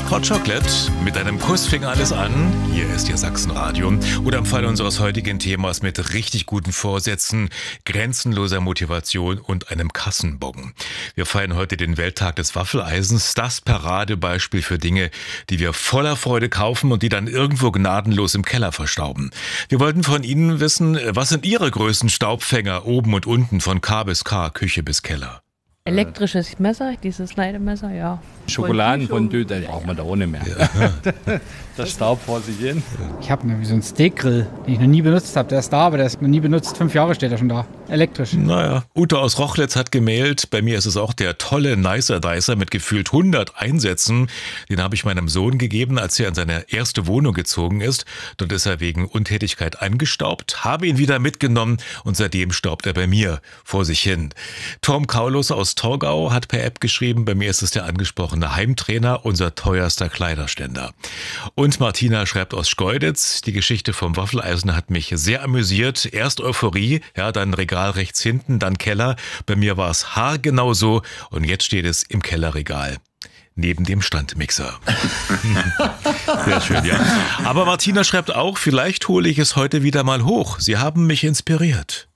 Hot Chocolate, mit einem Kuss fing alles an. Hier ist Ihr Sachsenradio. Oder im Fall unseres heutigen Themas mit richtig guten Vorsätzen, grenzenloser Motivation und einem Kassenbon. Wir feiern heute den Welttag des Waffeleisens, das Paradebeispiel für Dinge, die wir voller Freude kaufen und die dann irgendwo gnadenlos im Keller verstauben. Wir wollten von Ihnen wissen, was sind Ihre größten Staubfänger oben und unten von K bis K, Küche bis Keller? Elektrisches Messer, dieses Schneidemesser, ja. Schokoladenfondue, da braucht man da ohne mehr. Ja. Das Staub vor sich hin. Ich habe so einen Steakgrill, den ich noch nie benutzt habe. Der ist da, aber der ist noch nie benutzt. 5 Jahre steht er schon da. Elektrisch. Naja, Ute aus Rochlitz hat gemailt. Bei mir ist es auch der tolle Nicer Dicer mit gefühlt 100 Einsätzen. Den habe ich meinem Sohn gegeben, als er in seine erste Wohnung gezogen ist. Dort ist er wegen Untätigkeit eingestaubt, habe ihn wieder mitgenommen und seitdem staubt er bei mir vor sich hin. Tom Kaulus aus Torgau hat per App geschrieben, bei mir ist es der angesprochene Heimtrainer, unser teuerster Kleiderständer. Und Martina schreibt aus Schkeuditz, die Geschichte vom Waffeleisen hat mich sehr amüsiert. Erst Euphorie, ja, dann Regal rechts hinten, dann Keller. Bei mir war es haargenau so und jetzt steht es im Kellerregal. Neben dem Standmixer. Sehr schön, ja. Aber Martina schreibt auch, vielleicht hole ich es heute wieder mal hoch. Sie haben mich inspiriert.